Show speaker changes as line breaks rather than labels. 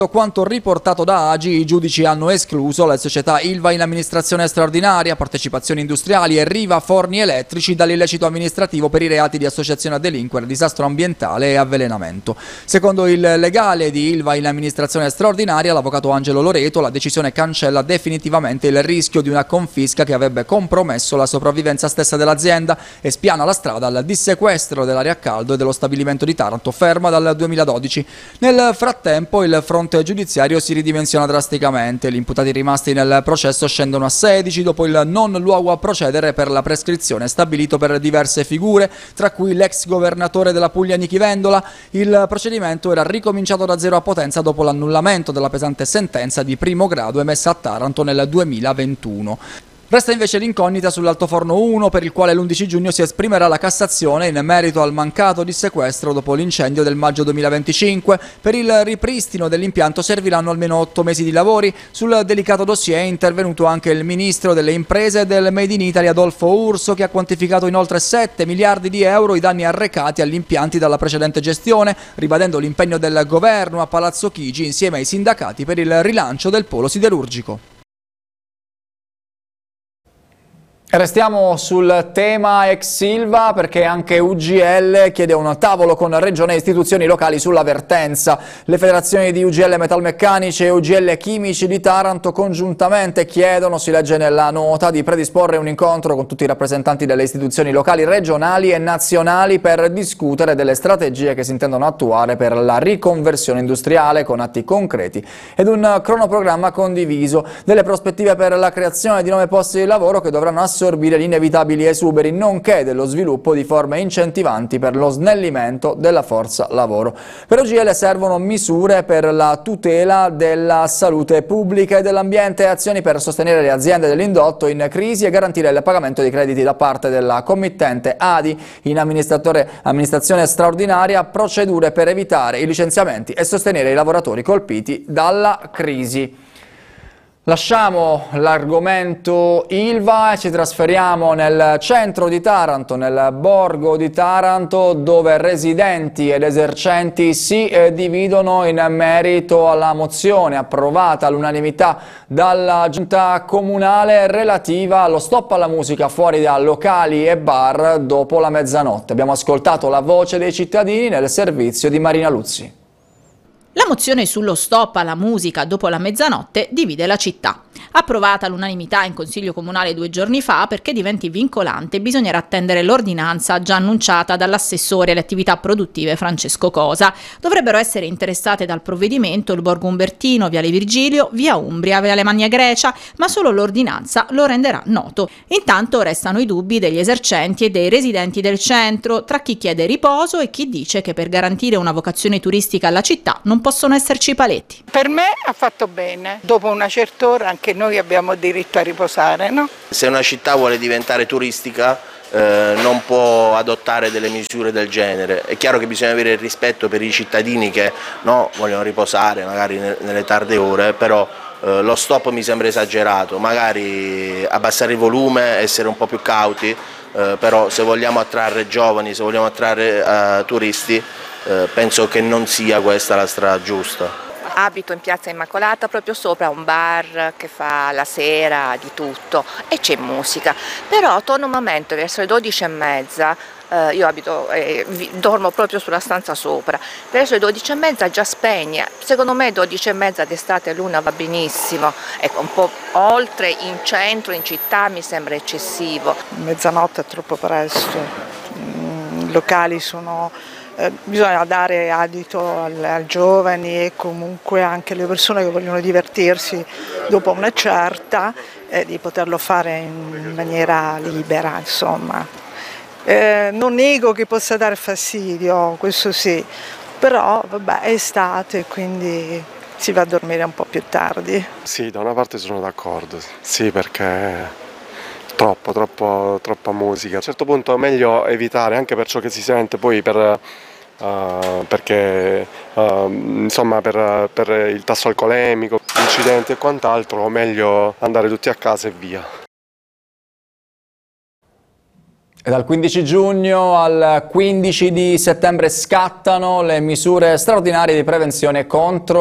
Quanto riportato da Agi, i giudici hanno escluso le società Ilva in amministrazione straordinaria, partecipazioni industriali e Riva forni elettrici dall'illecito amministrativo per i reati di associazione a delinquere, disastro ambientale e avvelenamento. Secondo il legale di Ilva in amministrazione straordinaria, l'avvocato Angelo Loreto, la decisione cancella definitivamente il rischio di una confisca che avrebbe compromesso la sopravvivenza stessa dell'azienda e spiana la strada al dissequestro dell'area a caldo e dello stabilimento di Taranto, ferma dal 2012. Nel frattempo il fronte giudiziario si ridimensiona drasticamente. Gli imputati rimasti nel processo scendono a 16 dopo il non luogo a procedere per la prescrizione stabilito per diverse figure, tra cui l'ex governatore della Puglia Nichi Vendola. Il procedimento era ricominciato da zero a Potenza dopo l'annullamento della pesante sentenza di primo grado emessa a Taranto nel 2021. Resta invece l'incognita sull'altoforno 1, per il quale l'11 giugno si esprimerà la Cassazione in merito al mancato dissequestro dopo l'incendio del maggio 2025. Per il ripristino dell'impianto serviranno almeno 8 mesi di lavori. Sul delicato dossier è intervenuto anche il ministro delle imprese e del Made in Italy Adolfo Urso, che ha quantificato in oltre 7 miliardi di euro i danni arrecati agli impianti dalla precedente gestione, ribadendo l'impegno del governo a Palazzo Chigi insieme ai sindacati per il rilancio del polo siderurgico. Restiamo sul tema ex Ilva perché anche UGL chiede un tavolo con Regione e istituzioni locali sulla vertenza. Le federazioni di UGL Metalmeccanici e UGL Chimici di Taranto congiuntamente chiedono, si legge nella nota, di predisporre un incontro con tutti i rappresentanti delle istituzioni locali, regionali e nazionali per discutere delle strategie che si intendono attuare per la riconversione industriale con atti concreti ed un cronoprogramma condiviso, delle prospettive per la creazione di nuovi posti di lavoro che dovranno assorbire gli inevitabili esuberi, nonché dello sviluppo di forme incentivanti per lo snellimento della forza lavoro. Per UGL servono misure per la tutela della salute pubblica e dell'ambiente e azioni per sostenere le aziende dell'indotto in crisi e garantire il pagamento dei crediti da parte della committente ADI in amministrazione straordinaria, procedure per evitare i licenziamenti e sostenere i lavoratori colpiti dalla crisi. Lasciamo l'argomento Ilva e ci trasferiamo nel centro di Taranto, nel borgo di Taranto, dove residenti ed esercenti si dividono in merito alla mozione approvata all'unanimità dalla giunta comunale relativa allo stop alla musica fuori da locali e bar dopo la mezzanotte. Abbiamo ascoltato la voce dei cittadini nel servizio di Marina Luzzi.
La mozione sullo stop alla musica dopo la mezzanotte divide la città. Approvata all'unanimità in Consiglio Comunale 2 giorni fa, perché diventi vincolante bisognerà attendere l'ordinanza già annunciata dall'assessore alle attività produttive Francesco Cosa. Dovrebbero essere interessate dal provvedimento il Borgo Umbertino, Viale Virgilio, Via Umbria, Viale Magna Grecia, ma solo l'ordinanza lo renderà noto. Intanto restano i dubbi degli esercenti e dei residenti del centro, tra chi chiede riposo e chi dice che per garantire una vocazione turistica alla città non possono esserci paletti.
Per me ha fatto bene, dopo una certa ora anche noi abbiamo diritto a riposare, no?
Se una città vuole diventare turistica non può adottare delle misure del genere. È chiaro che bisogna avere il rispetto per i cittadini che vogliono riposare magari nelle tarde ore, però lo stop mi sembra esagerato, magari abbassare il volume, essere un po' più cauti, però se vogliamo attrarre giovani, se vogliamo attrarre turisti, penso che non sia questa la strada giusta.
Abito in Piazza Immacolata, proprio sopra un bar che fa la sera di tutto e c'è musica, però autonomamente verso le 12:30, io dormo proprio sulla stanza sopra, verso le 12:30 già spegne. Secondo me 12:30 d'estate l'una va benissimo, ecco, un po' oltre in centro, in città mi sembra eccessivo.
Mezzanotte è troppo presto, i locali sono... bisogna dare adito ai giovani e comunque anche alle persone che vogliono divertirsi dopo una certa, di poterlo fare in maniera libera, insomma. Non nego che possa dare fastidio, questo sì, però vabbè, è estate, quindi si va a dormire un po' più tardi.
Sì, da una parte sono d'accordo, sì, perché troppa musica. A un certo punto è meglio evitare, anche per ciò che si sente, poi perché insomma per il tasso alcolemico, incidenti e quant'altro, meglio andare tutti a casa e via.
E dal 15 giugno al 15 di settembre scattano le misure straordinarie di prevenzione contro